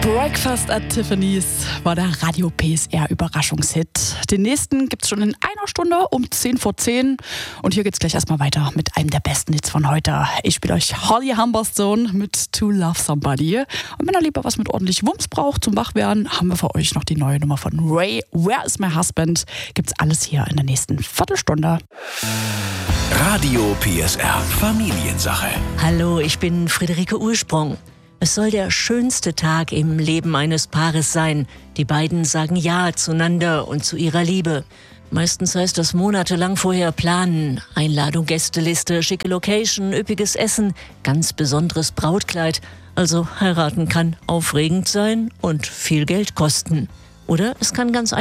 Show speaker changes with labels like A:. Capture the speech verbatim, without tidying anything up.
A: Breakfast at Tiffany's war der Radio P S R Überraschungshit. Den nächsten gibt's schon in einer Stunde um zehn vor zehn. Und hier geht's gleich erstmal weiter mit einem der besten Hits von heute. Ich spiele euch Holly Humberstone mit To Love Somebody. Und wenn ihr lieber was mit ordentlich Wumms braucht zum Wachwerden, haben wir für euch noch die neue Nummer von Ray, Where is my husband? Gibt's alles hier in der nächsten Viertelstunde.
B: Radio P S R Familiensache.
C: Hallo, ich bin Friederike Ursprung. Es soll der schönste Tag im Leben eines Paares sein. Die beiden sagen Ja zueinander und zu ihrer Liebe. Meistens heißt das monatelang vorher planen. Einladung, Gästeliste, schicke Location, üppiges Essen, ganz besonderes Brautkleid. Also heiraten kann aufregend sein und viel Geld kosten. Oder es kann ganz